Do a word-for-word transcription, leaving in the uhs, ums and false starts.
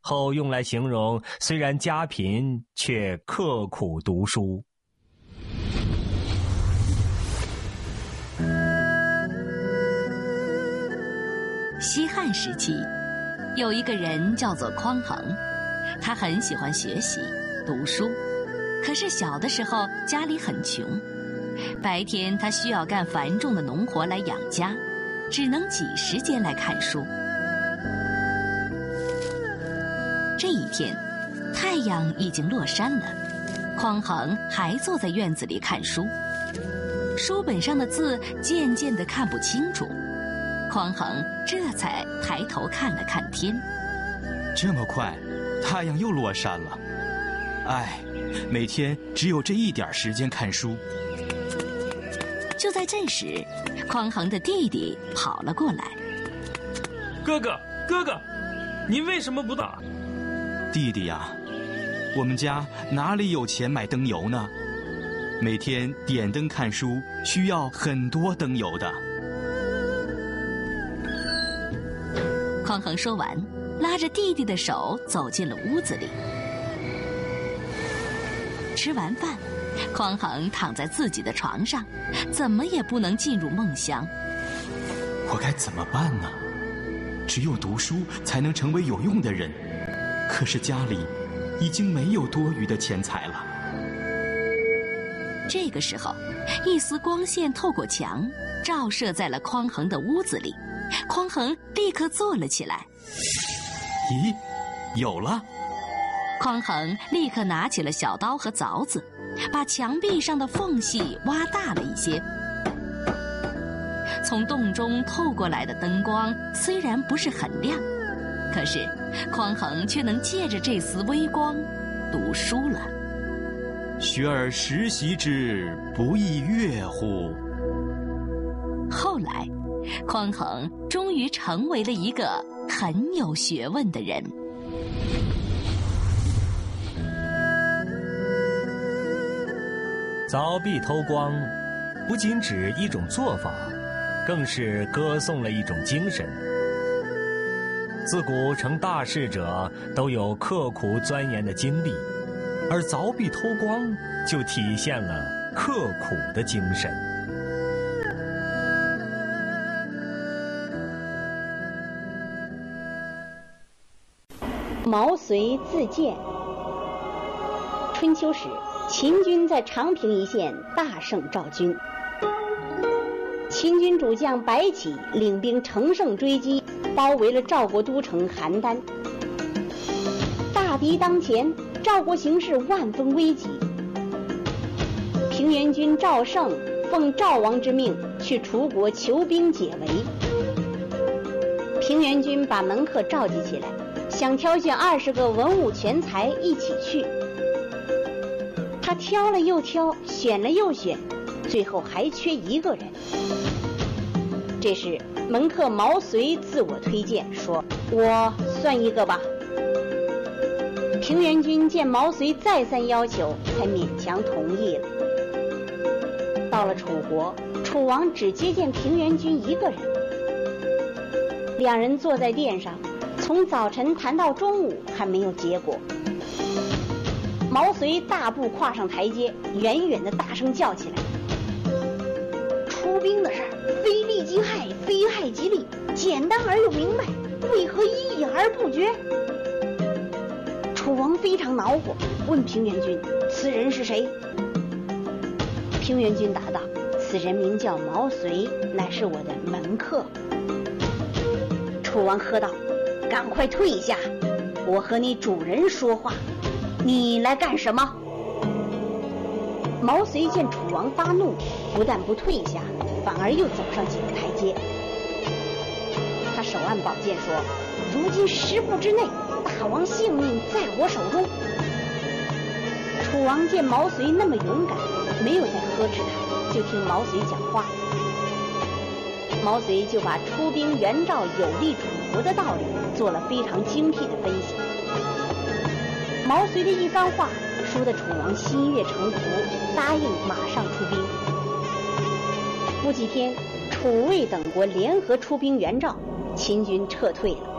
后用来形容虽然家贫却刻苦读书。 西汉时期，有一个人叫做匡衡，他很喜欢学习读书，可是小的时候家里很穷，白天他需要干繁重的农活来养家，只能挤时间来看书。这一天，太阳已经落山了，匡衡还坐在院子里看书，书本上的字渐渐地看不清楚。匡衡这才抬头看了看天， 这么快，太阳又落山了。唉，每天只有这一点时间看书。 就在这时，匡衡的弟弟跑了过来。 哥哥，哥哥，您为什么不打？ 弟弟呀，我们家哪里有钱买灯油呢？每天点灯看书需要很多灯油的。 匡衡说完，拉着弟弟的手走进了屋子里。吃完饭，匡衡躺在自己的床上，怎么也不能进入梦乡。 我该怎么办呢？只有读书才能成为有用的人，可是家里已经没有多余的钱财了。 这个时候，一丝光线透过墙，照射在了匡衡的屋子里。匡衡立刻坐了起来。 咦，有了！ 匡衡立刻拿起了小刀和凿子，把墙壁上的缝隙挖大了一些。从洞中透过来的灯光虽然不是很亮，可是匡衡却能借着这丝微光读书了。 学而时习之，不亦说乎？ 后来，匡衡终于成为了一个很有学问的人。 凿壁偷光不仅指一种做法，更是歌颂了一种精神。自古成大事者都有刻苦钻研的经历，而凿壁偷光就体现了刻苦的精神。 毛遂自荐。春秋时，秦军在长平一线大胜赵军，秦军主将白起领兵乘胜追击，包围了赵国都城邯郸。大敌当前，赵国形势万分危急。平原君赵胜奉赵王之命去楚国求兵解围。平原君把门客召集起来，想挑选二十个文武全才一起去。他挑了又挑，选了又选，最后还缺一个人。这时门客毛遂自我推荐说：“我算一个吧。”平原君见毛遂再三要求，才勉强同意了。到了楚国，楚王只接见平原君一个人。两人坐在殿上，从早晨谈到中午，还没有结果。毛遂大步跨上台阶，远远地大声叫起来：“出兵的事儿，非利即害，非害即利，简单而又明白，为何一议而不决？”楚王非常恼火，问平原君：“此人是谁？”平原君答道：“此人名叫毛遂，乃是我的门客。”楚王喝道：“赶快退下，我和你主人说话，你来干什么？”毛遂见楚王发怒，不但不退下，反而又走上几个台阶。他手按宝剑说：“如今十步之内，大王性命在我手中。”楚王见毛遂那么勇敢，没有再呵斥他，就听毛遂讲话。毛遂就把出兵援赵有利楚国的道理做了非常精辟的分析。毛遂的一番话说得楚王心悦诚服，答应马上出兵。不几天，楚魏等国联合出兵援赵，秦军撤退了。